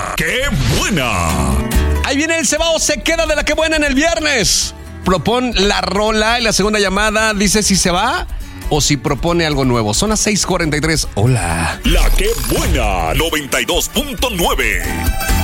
¡Qué buena! Ahí viene el Cebao, se queda de la que buena en el viernes. Propon la rola y la segunda llamada dice si se va o si propone algo nuevo. Son las 6:43. Hola. La que buena, 92.9.